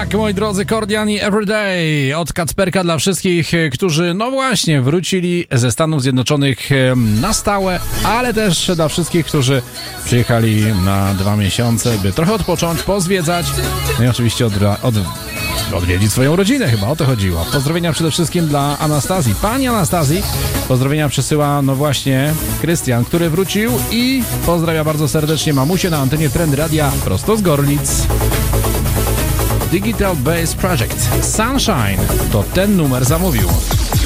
Tak, moi drodzy, Kordian i Everyday od Kacperka dla wszystkich, którzy, no właśnie, wrócili ze Stanów Zjednoczonych na stałe, ale też dla wszystkich, którzy przyjechali na 2 miesiące, by trochę odpocząć, pozwiedzać, no i oczywiście odwiedzić swoją rodzinę, chyba o to chodziło. Pozdrowienia przede wszystkim dla Anastazji. Pani Anastazji pozdrowienia przesyła, no właśnie, Krystian, który wrócił i pozdrawia bardzo serdecznie mamusię na antenie Trendy Radia prosto z Gorlic. Digital Bass Project Sunshine to ten numer zamówił.